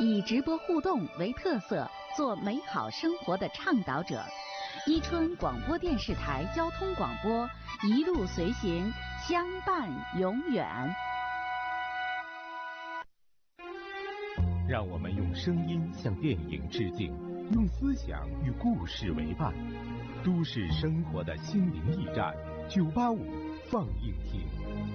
以直播互动为特色，做美好生活的倡导者。伊春广播电视台交通广播，一路随行，相伴永远。 让我们用声音向电影致敬，用思想与故事为伴。都市生活的心灵驿站，985放映厅。